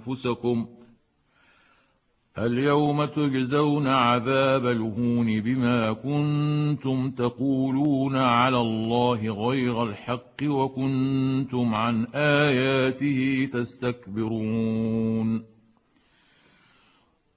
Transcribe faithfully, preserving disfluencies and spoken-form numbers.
أنفسكم اليوم تجزون عذاب الهون بما كنتم تقولون على الله غير الحق وكنتم عن آياته تستكبرون